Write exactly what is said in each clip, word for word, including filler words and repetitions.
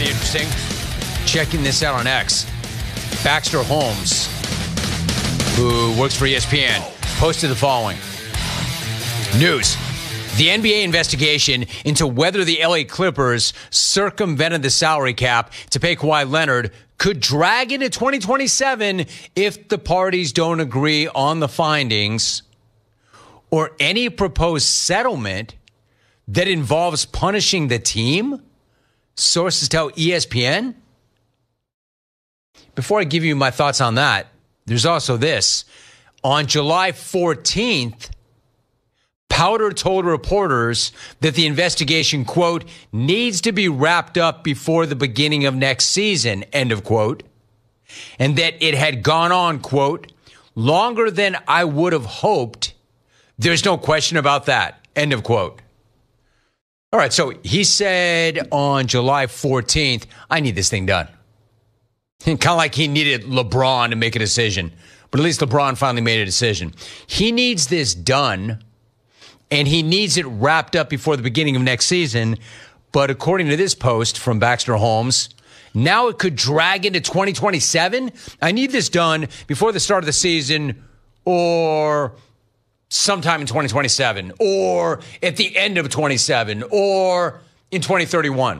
pretty interesting. Checking this out on X. Baxter Holmes, who works for E S P N, posted the following. News. The N B A investigation into whether the L A Clippers circumvented the salary cap to pay Kawhi Leonard could drag into twenty twenty-seven if the parties don't agree on the findings or any proposed settlement that involves punishing the team, sources tell E S P N. Before I give you my thoughts on that, there's also this. On July fourteenth, Powder told reporters that the investigation, quote, needs to be wrapped up before the beginning of next season, end of quote, and that it had gone on, quote, longer than I would have hoped. There's no question about that, end of quote. All right, so he said on July fourteenth, I need this thing done. Kind of like he needed LeBron to make a decision, but at least LeBron finally made a decision. He needs this done, and he needs it wrapped up before the beginning of next season. But according to this post from Baxter Holmes, now it could drag into twenty twenty-seven. I need this done before the start of the season or sometime in twenty twenty-seven or at the end of twenty-seven or in twenty thirty-one.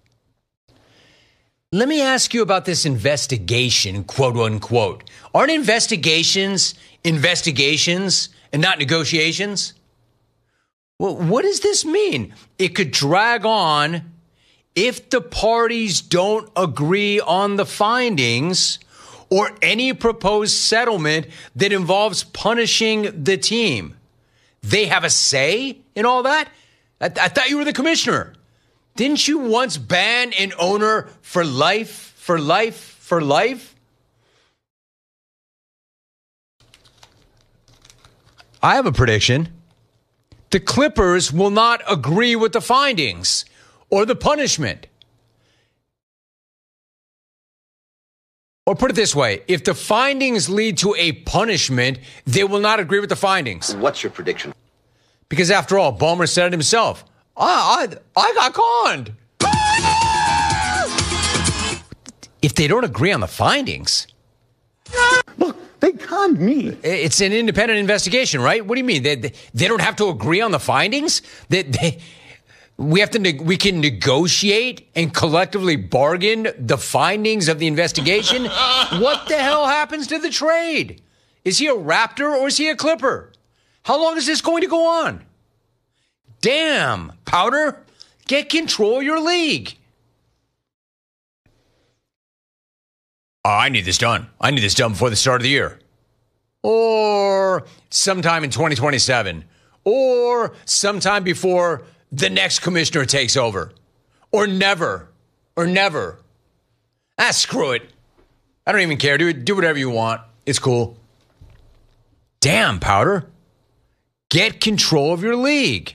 Let me ask you about this investigation, quote unquote. Aren't investigations investigations and not negotiations? Well, what does this mean? It could drag on if the parties don't agree on the findings or any proposed settlement that involves punishing the team. They have a say in all that? I, I thought you were the commissioner. Didn't you once ban an owner for life, for life, for life? I have a prediction. The Clippers will not agree with the findings or the punishment. Or put it this way, if the findings lead to a punishment, they will not agree with the findings. What's your prediction? Because after all, Ballmer said it himself. I, I, I got conned. If they don't agree on the findings. Look, they conned me. It's an independent investigation, right? What do you mean? They, they, they don't have to agree on the findings? They, they, we have to. Ne- we can negotiate and collectively bargain the findings of the investigation? What the hell happens to the trade? Is he a Raptor or is he a Clipper? How long is this going to go on? Damn, Powder, get control of your league. Oh, I need this done. I need this done before the start of the year. Or sometime in twenty twenty-seven. Or sometime before the next commissioner takes over. Or never. Or never. Ah, screw it. I don't even care. Do, do whatever you want. It's cool. Damn, Powder. Get control of your league.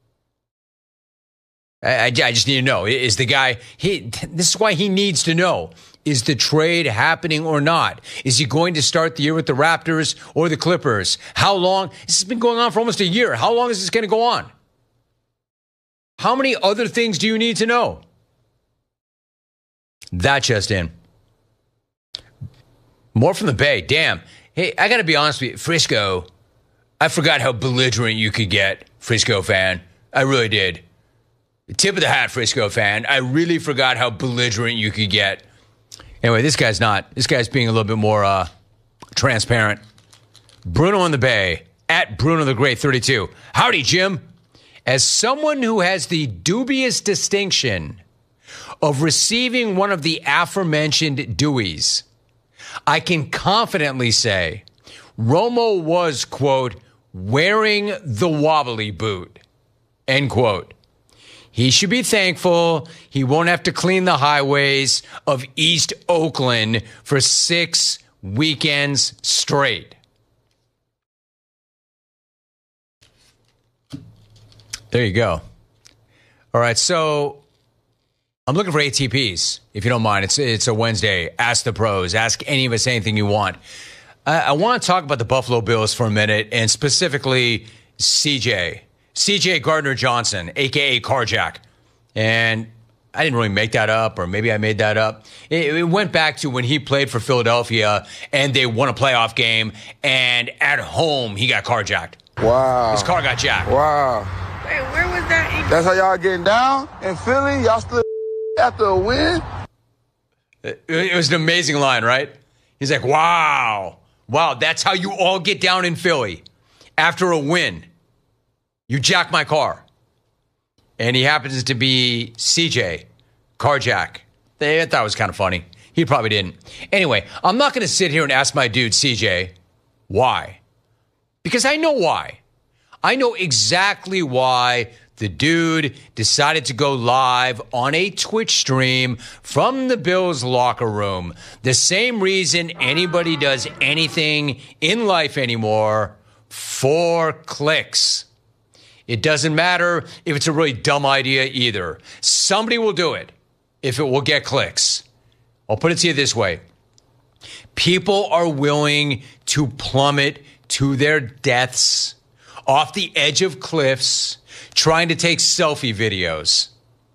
I, I just need to know, is the guy, he, this is why he needs to know, is the trade happening or not? Is he going to start the year with the Raptors or the Clippers? How long? This has been going on for almost a year. How long is this going to go on? How many other things do you need to know? That just in. More from the Bay. Damn. Hey, I got to be honest with you. Frisco, I forgot how belligerent you could get, Frisco fan. I really did. Tip of the hat, Frisco fan. I really forgot how belligerent you could get. Anyway, this guy's not. This guy's being a little bit more uh, transparent. Bruno in the Bay, at Bruno the Great thirty-two. Howdy, Jim. As someone who has the dubious distinction of receiving one of the aforementioned Deweys, I can confidently say Romo was, quote, wearing the wobbly boot, end quote. He should be thankful he won't have to clean the highways of East Oakland for six weekends straight. There you go. All right, so I'm looking for A T Ps, if you don't mind. It's it's a Wednesday. Ask the pros. Ask any of us anything you want. I, I want to talk about the Buffalo Bills for a minute, and specifically C J. C J Gardner Johnson, a k a. Carjack. And I didn't really make that up, or maybe I made that up. It, it went back to when he played for Philadelphia and they won a playoff game, and at home he got carjacked. Wow. His car got jacked. Wow. Wait, where was that? That's how y'all getting down in Philly? Y'all still after a win? It, it was an amazing line, right? He's like, wow. Wow, that's how you all get down in Philly. After a win, you jack my car. And he happens to be C J, carjack. They, I thought it was kind of funny. He probably didn't. Anyway, I'm not going to sit here and ask my dude, C J, why? Because I know why. I know exactly why the dude decided to go live on a Twitch stream from the Bills locker room. The same reason anybody does anything in life anymore, for clicks. It doesn't matter if it's a really dumb idea either. Somebody will do it if it will get clicks. I'll put it to you this way. People are willing to plummet to their deaths off the edge of cliffs trying to take selfie videos.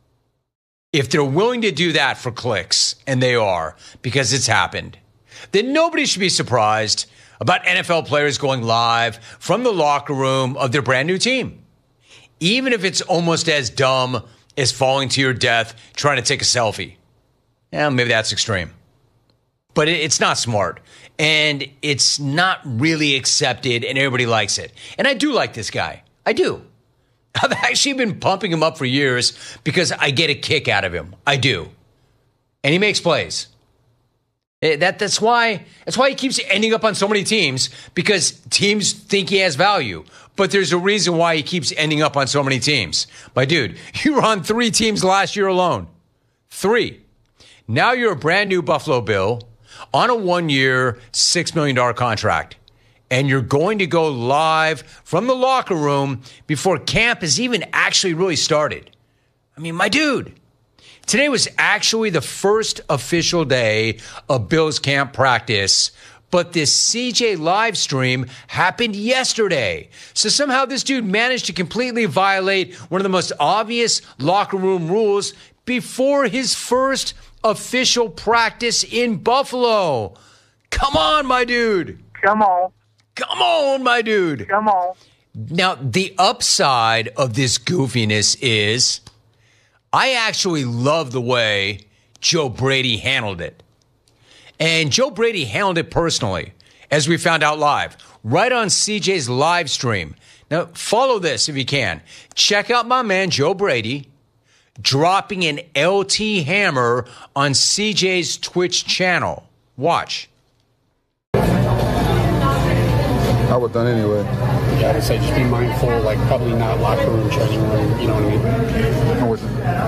If they're willing to do that for clicks, and they are, because it's happened, then nobody should be surprised about N F L players going live from the locker room of their brand new team. Even if it's almost as dumb as falling to your death trying to take a selfie. Yeah, maybe that's extreme. But it's not smart. And it's not really accepted, and everybody likes it. And I do like this guy. I do. I've actually been pumping him up for years because I get a kick out of him. I do. And he makes plays. That, that's why that's why he keeps ending up on so many teams, because teams think he has value. But there's a reason why he keeps ending up on so many teams. My dude, you were on three teams last year alone. Three. Now you're a brand new Buffalo Bill on a one-year, six million dollars contract. And you're going to go live from the locker room before camp has even actually really started. I mean, my dude. Today was actually the first official day of Bills camp practice, but this C J live stream happened yesterday. So somehow this dude managed to completely violate one of the most obvious locker room rules before his first official practice in Buffalo. Come on, my dude. Come on. Come on, my dude. Come on. Now, the upside of this goofiness is I actually love the way Joe Brady handled it. And Joe Brady handled it personally, as we found out live, right on C J's live stream. Now, follow this if you can. Check out my man, Joe Brady, dropping an L T hammer on C J's Twitch channel. Watch. I would done anyway. Yeah, I would say just be mindful, like probably not locker room, training room, you know what I mean? I'm with you.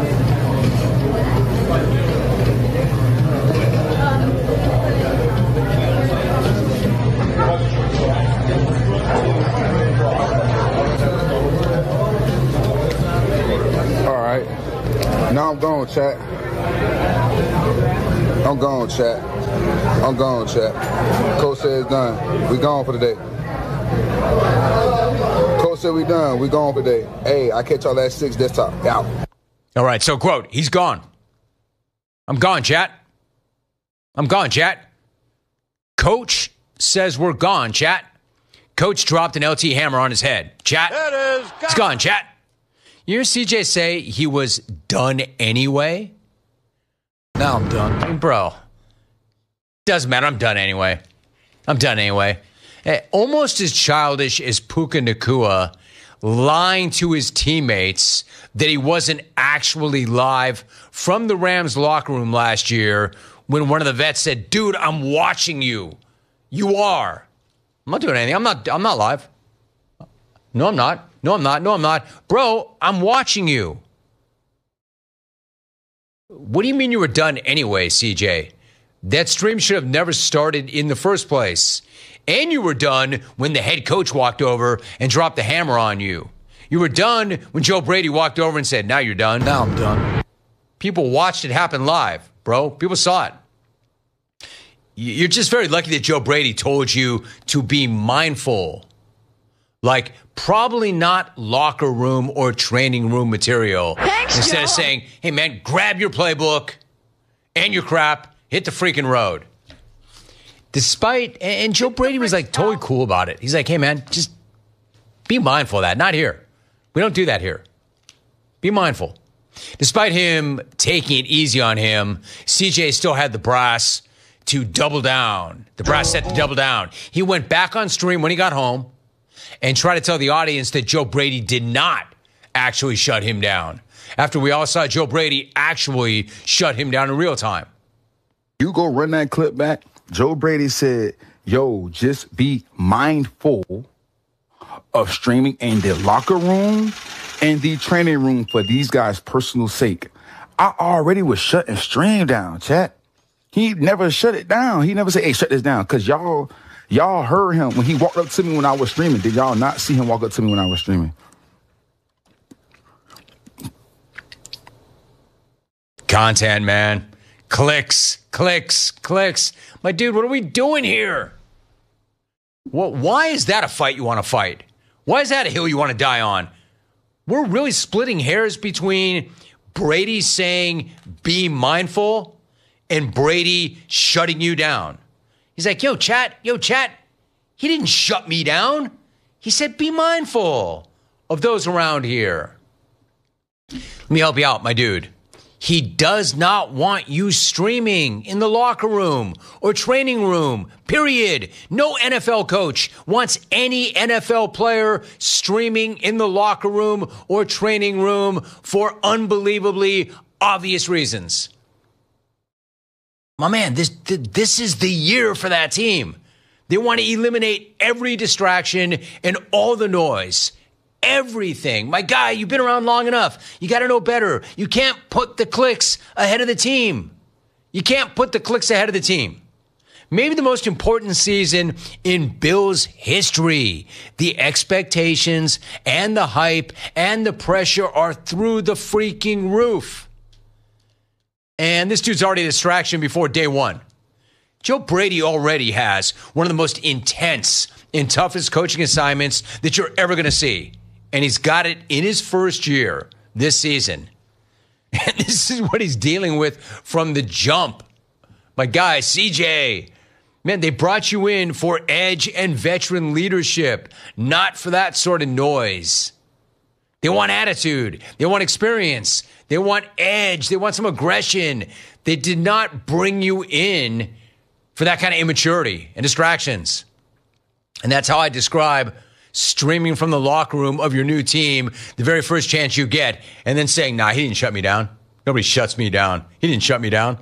All right. Now I'm gone, chat. I'm gone, chat. I'm gone, chat. Coach said it's done. We gone for the day. Coach said we done. We gone for the day. Hey, I catch y'all at six desktop. Out. All right, so quote, he's gone. I'm gone, chat. I'm gone, chat. Coach says we're gone, chat. Coach dropped an L T hammer on his head. Chat. It is gone. It's gone, chat. You hear C J say he was done anyway? Now I'm done. I mean, bro. Doesn't matter. I'm done anyway. I'm done anyway. Eh, almost as childish as Puka Nacua lying to his teammates that he wasn't actually live from the Rams locker room last year when one of the vets said, dude, I'm watching you. You are. I'm not doing anything. I'm not, I'm not live. No, I'm not. No, I'm not. No, I'm not. Bro, I'm watching you. What do you mean you were done anyway, C J? That stream should have never started in the first place. And you were done when the head coach walked over and dropped the hammer on you. You were done when Joe Brady walked over and said, now you're done. Now I'm done. People watched it happen live, bro. People saw it. You're just very lucky that Joe Brady told you to be mindful. Like, probably not locker room or training room material. Thanks, Instead Joe. of saying, hey, man, grab your playbook and your crap, hit the freaking road. Despite, and Joe Brady was like totally cool about it. He's like, hey, man, just be mindful of that. Not here. We don't do that here. Be mindful. Despite him taking it easy on him, C J still had the brass to double down. The brass set to double down. He went back on stream when he got home and tried to tell the audience that Joe Brady did not actually shut him down. After we all saw Joe Brady actually shut him down in real time. You go run that clip back. Joe Brady said, yo, just be mindful of streaming in the locker room and the training room for these guys' personal sake. I already was shutting stream down, chat. He never shut it down. He never said, hey, shut this down. Because y'all, y'all heard him when he walked up to me when I was streaming. Did y'all not see him walk up to me when I was streaming? Content, man. Clicks, clicks, clicks. My dude, what are we doing here? What, why is that a fight you want to fight? Why is that a hill you want to die on? We're really splitting hairs between Brady saying, be mindful, and Brady shutting you down. He's like, yo, chat, yo, chat. He didn't shut me down. He said, be mindful of those around here. Let me help you out, my dude. He does not want you streaming in the locker room or training room, period. No N F L coach wants any N F L player streaming in the locker room or training room for unbelievably obvious reasons. My man, this, this is the year for that team. They want to eliminate every distraction and all the noise. Everything. My guy, you've been around long enough. You got to know better. You can't put the clicks ahead of the team. You can't put the clicks ahead of the team. Maybe the most important season in Bills history. The expectations and the hype and the pressure are through the freaking roof. And this dude's already a distraction before day one. Joe Brady already has one of the most intense and toughest coaching assignments that you're ever going to see. And he's got it in his first year this season. And this is what he's dealing with from the jump. My guy, C J, man, they brought you in for edge and veteran leadership, not for that sort of noise. They want attitude. They want experience. They want edge. They want some aggression. They did not bring you in for that kind of immaturity and distractions. And that's how I describe streaming from the locker room of your new team the very first chance you get, and then saying, nah, he didn't shut me down. Nobody shuts me down. He didn't shut me down.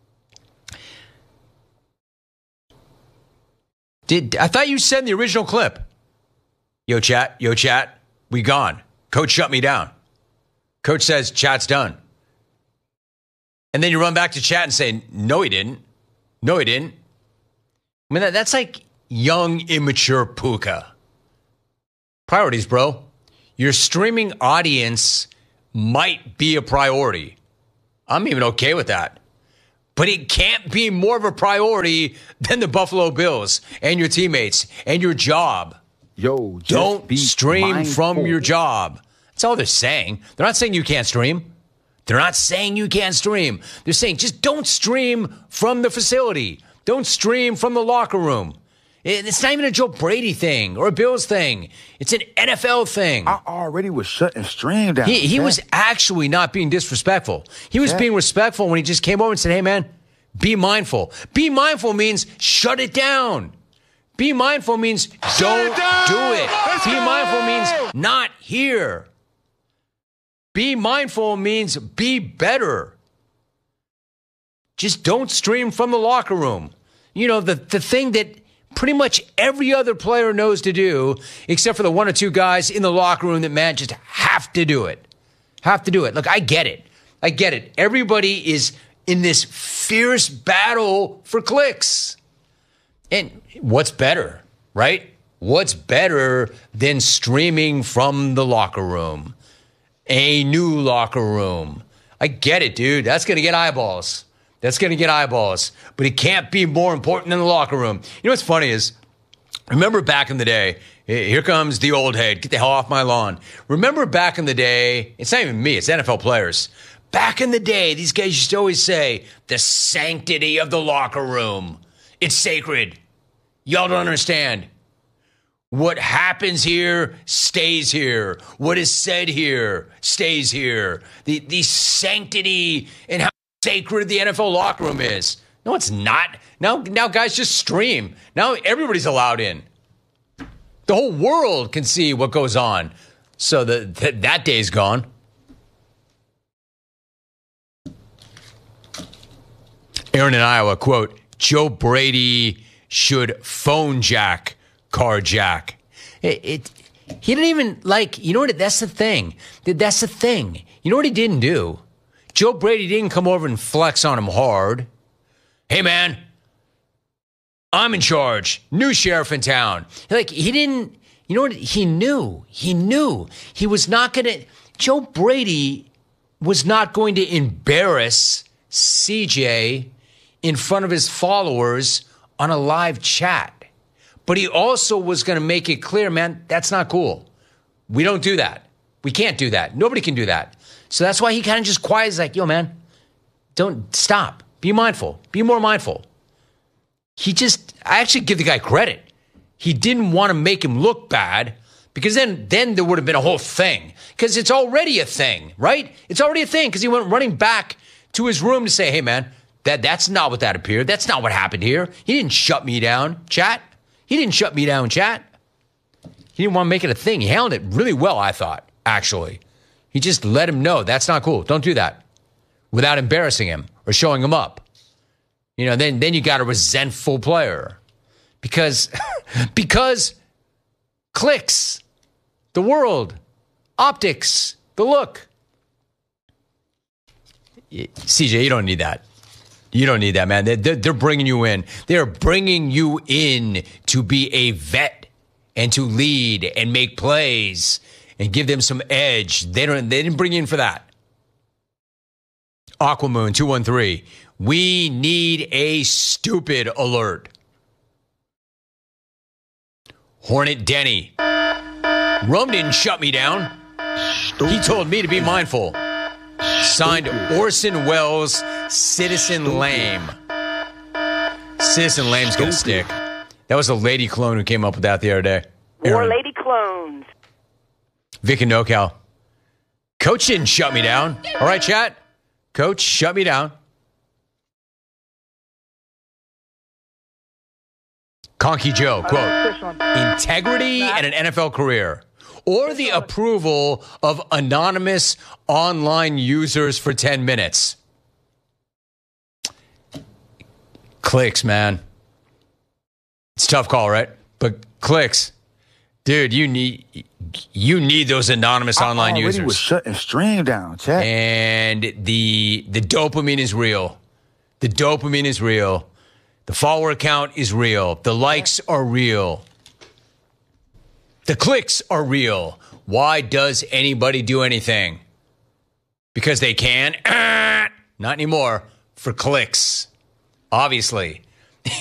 Did I thought you said in the original clip, yo, chat, yo, chat, we gone. Coach shut me down. Coach says, chat's done. And then you run back to chat and say, no, he didn't. No, he didn't. I mean, that, that's like young, immature puka. Priorities, bro. Your streaming audience might be a priority. I'm even okay with that. But it can't be more of a priority than the Buffalo Bills and your teammates and your job. Yo, just Don't be stream mindful. from your job. That's all they're saying. They're not saying you can't stream. They're not saying you can't stream. They're saying just don't stream from the facility. Don't stream from the locker room. It's not even a Joe Brady thing or a Bills thing. It's an N F L thing. I already was shutting stream down. He, he chat. was actually not being disrespectful. He was Chat. being respectful when he just came over and said, hey, man, be mindful. Be mindful means shut it down. Be mindful means don't do it. Be mindful means not here. Be mindful means be better. Just don't stream from the locker room. You know, the, the thing that pretty much every other player knows to do, except for the one or two guys in the locker room that, man, just have to do it. Have to do it. Look, I get it. I get it. Everybody is in this fierce battle for clicks. And what's better, right? What's better than streaming from the locker room? A new locker room. I get it, dude. That's going to get eyeballs. That's going to get eyeballs. But it can't be more important than the locker room. You know what's funny is Remember back in the day, here comes the old head, get the hell off my lawn. Remember back in the day, it's not even me, it's N F L players. Back in the day, these guys used to always say, the sanctity of the locker room. It's sacred. Y'all don't understand. What happens here stays here. What is said here stays here. The, the sanctity and how sacred the N F L locker room is. No, it's not. Now, now guys just stream. Now everybody's allowed in. The whole world can see what goes on. So the, the, that day's gone. Aaron in Iowa, quote, Joe Brady should phone jack, car jack. It, it, he didn't even, like, you know what, that's the thing. That's the thing. You know what he didn't do? Joe Brady didn't come over and flex on him hard. Hey, man, I'm in charge. New sheriff in town. Like, he didn't, you know what? He knew. He knew. He was not going to, Joe Brady was not going to embarrass C J in front of his followers on a live chat. But he also was going to make it clear, man, that's not cool. We don't do that. We can't do that. Nobody can do that. So that's why he kind of just quiet is like, yo, man, don't stop. Be mindful. Be more mindful. He just, I actually give the guy credit. He didn't want to make him look bad because then, then there would have been a whole thing. Because it's already a thing, right? It's already a thing because he went running back to his room to say, hey, man, that, that's not what that appeared. That's not what happened here. He didn't shut me down, chat. He didn't shut me down, chat. He didn't want to make it a thing. He handled it really well, I thought, actually. He just let him know that's not cool. Don't do that without embarrassing him or showing him up. You know, then, then you got a resentful player because, because clicks, the world, optics, the look. C J, you don't need that. You don't need that, man. They're, they're bringing you in. They're bringing you in to be a vet and to lead and make plays and give them some edge. They don't. They didn't bring you in for that. Aquamoon two one three. We need a stupid alert. Hornet Denny. Rum didn't shut me down. Stupid. He told me to be mindful. Signed Orson Welles, Citizen Stupid. Lame. Citizen Lame's going to stick. That was a lady clone who came up with that the other day. More lady clones. Vic and NoCal. Coach didn't shut me down. All right, chat? Coach, shut me down. Conky Joe, quote, integrity and an N F L career. Or the approval of anonymous online users for ten minutes. Clicks, man. It's a tough call, right? But clicks. Dude, you need you need those anonymous I online already users. was shutting stream down, chat. And the the dopamine is real. The dopamine is real. The follower count is real. The likes are real. The clicks are real. Why does anybody do anything? Because they can? Not anymore. For clicks. Obviously.